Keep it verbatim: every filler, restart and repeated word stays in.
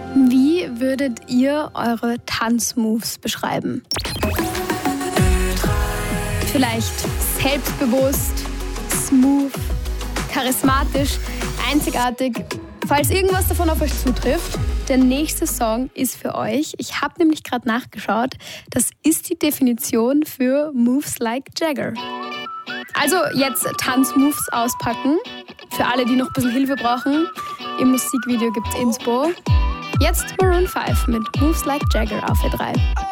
Wie würdet ihr eure Tanzmoves beschreiben? Vielleicht selbstbewusst, smooth, charismatisch, einzigartig. Falls irgendwas davon auf euch zutrifft, der nächste Song ist für euch. Ich habe nämlich gerade nachgeschaut. Das ist die Definition für Moves Like Jagger. Also jetzt Tanzmoves auspacken. Für alle, die noch ein bisschen Hilfe brauchen. Im Musikvideo gibt's Inspo. Jetzt Maroon fünf mit Moves Like Jagger auf E drei.